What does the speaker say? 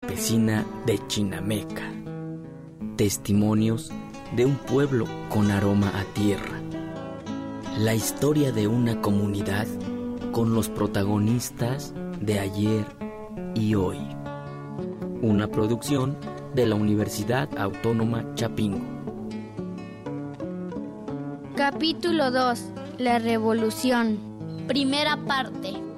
campesina de Chinameca. Testimonios de un pueblo con aroma a tierra. La historia de una comunidad con los protagonistas de ayer y hoy. Una producción de la Universidad Autónoma Chapingo. Capítulo 2. La Revolución. Primera parte.